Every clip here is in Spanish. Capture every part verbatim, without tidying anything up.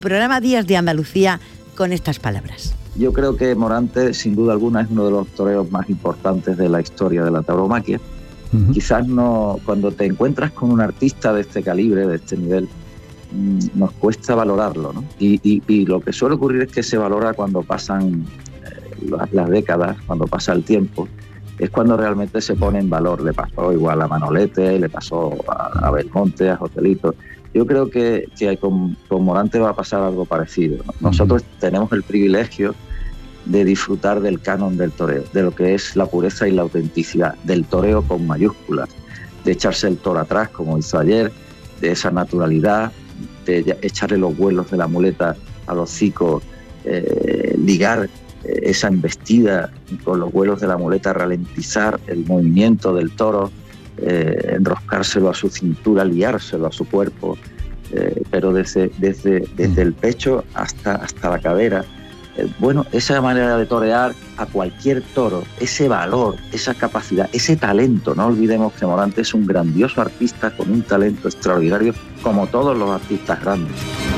Programa Días de Andalucía con estas palabras. Yo creo que Morante, sin duda alguna, es uno de los toreros más importantes de la historia de la tauromaquia. Uh-huh. Quizás no, cuando te encuentras con un artista de este calibre, de este nivel, mmm, nos cuesta valorarlo, ¿no? Y, y, y lo que suele ocurrir es que se valora cuando pasan eh, las, las décadas, cuando pasa el tiempo, es cuando realmente se pone en valor. Le pasó igual a Manolete, le pasó a, a Belmonte, a Joselito. Yo creo que, que con, con Morante va a pasar algo parecido, ¿no? Nosotros uh-huh. tenemos el privilegio de disfrutar del canon del toreo, de lo que es la pureza y la autenticidad, del toreo con mayúsculas, de echarse el toro atrás como hizo ayer, de esa naturalidad, de echarle los vuelos de la muleta al hocico, eh, ligar eh, esa embestida con los vuelos de la muleta, ralentizar el movimiento del toro, Eh, enroscárselo a su cintura, liárselo a su cuerpo, eh, pero desde, desde, desde el pecho hasta, hasta la cadera. Eh, bueno, esa manera de torear a cualquier toro, ese valor, esa capacidad, ese talento. No olvidemos que Morante es un grandioso artista con un talento extraordinario, como todos los artistas grandes.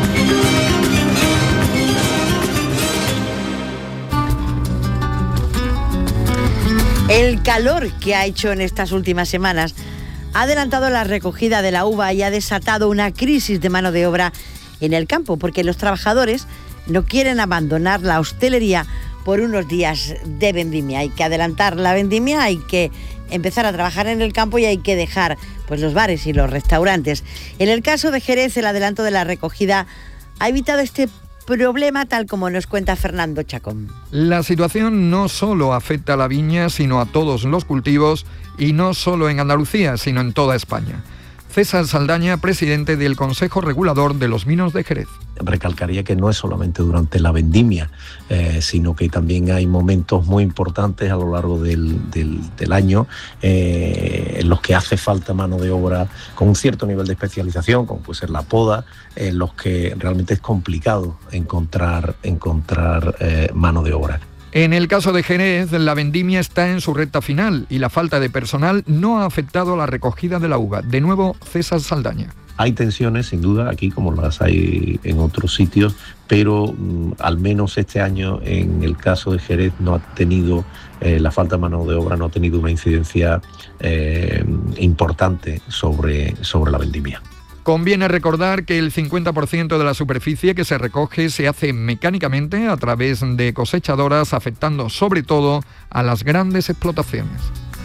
El calor que ha hecho en estas últimas semanas ha adelantado la recogida de la uva y ha desatado una crisis de mano de obra en el campo, porque los trabajadores no quieren abandonar la hostelería por unos días de vendimia. Hay que adelantar la vendimia, hay que empezar a trabajar en el campo y hay que dejar pues, los bares y los restaurantes. En el caso de Jerez, el adelanto de la recogida ha evitado este problema, tal como nos cuenta Fernando Chacón. La situación no solo afecta a la viña, sino a todos los cultivos, y no solo en Andalucía, sino en toda España. César Saldaña, presidente del Consejo Regulador de los Vinos de Jerez. Recalcaría que no es solamente durante la vendimia, eh, sino que también hay momentos muy importantes a lo largo del, del, del año eh, en los que hace falta mano de obra con un cierto nivel de especialización, como puede ser la poda, en los que realmente es complicado encontrar, encontrar eh, mano de obra. En el caso de Jerez, la vendimia está en su recta final y la falta de personal no ha afectado la recogida de la uva. De nuevo, César Saldaña. Hay tensiones, sin duda, aquí como las hay en otros sitios, pero mm, al menos este año, en el caso de Jerez, no ha tenido, eh, la falta de mano de obra no ha tenido una incidencia eh, importante sobre, sobre la vendimia. Conviene recordar que el cincuenta por ciento de la superficie que se recoge se hace mecánicamente a través de cosechadoras, afectando sobre todo a las grandes explotaciones.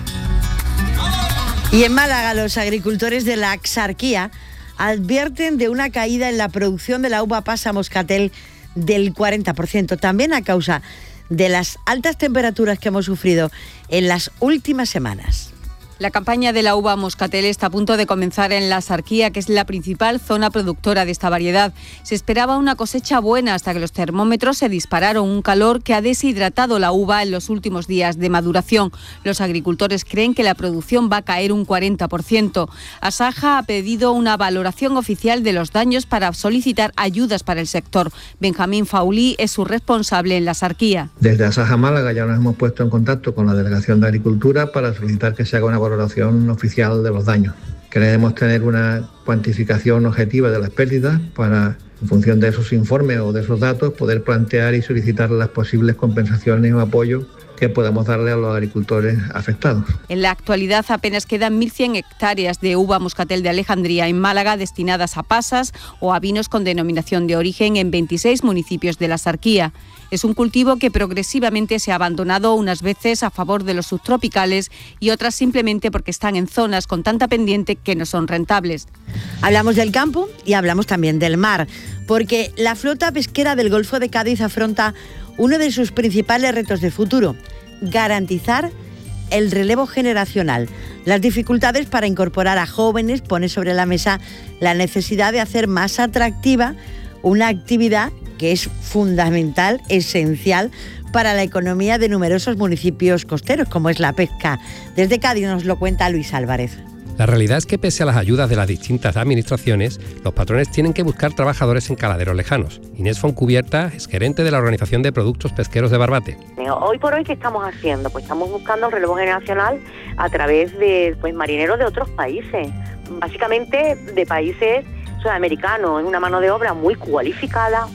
Y en Málaga, los agricultores de la Axarquía advierten de una caída en la producción de la uva pasa moscatel del cuarenta por ciento, también a causa de las altas temperaturas que hemos sufrido en las últimas semanas. La campaña de la uva moscatel está a punto de comenzar en la Axarquía, que es la principal zona productora de esta variedad. Se esperaba una cosecha buena hasta que los termómetros se dispararon, un calor que ha deshidratado la uva en los últimos días de maduración. Los agricultores creen que la producción va a caer un cuarenta por ciento. Asaja ha pedido una valoración oficial de los daños para solicitar ayudas para el sector. Benjamín Faulí es su responsable en la Axarquía. Desde Asaja Málaga ya nos hemos puesto en contacto con la Delegación de Agricultura para solicitar que se haga una valoración oficial de los daños. Queremos tener una cuantificación objetiva de las pérdidas para, en función de esos informes o de esos datos, poder plantear y solicitar las posibles compensaciones o apoyos que podamos darle a los agricultores afectados. En la actualidad apenas quedan mil cien hectáreas de uva moscatel de Alejandría en Málaga destinadas a pasas o a vinos con denominación de origen en veintiséis municipios de la Axarquía. Es un cultivo que progresivamente se ha abandonado unas veces a favor de los subtropicales y otras simplemente porque están en zonas con tanta pendiente que no son rentables. Hablamos del campo y hablamos también del mar, porque la flota pesquera del Golfo de Cádiz afronta uno de sus principales retos de futuro: garantizar el relevo generacional. Las dificultades para incorporar a jóvenes pone sobre la mesa la necesidad de hacer más atractiva una actividad que es fundamental, esencial para la economía de numerosos municipios costeros, como es la pesca. Desde Cádiz nos lo cuenta Luis Álvarez. La realidad es que pese a las ayudas de las distintas administraciones, los patrones tienen que buscar trabajadores en caladeros lejanos. Inés Foncubierta es gerente de la Organización de Productos Pesqueros de Barbate. Hoy por hoy, ¿qué estamos haciendo? Pues estamos buscando el relevo generacional a través de pues, marineros de otros países, básicamente de países sudamericanos. Es una mano de obra muy cualificada,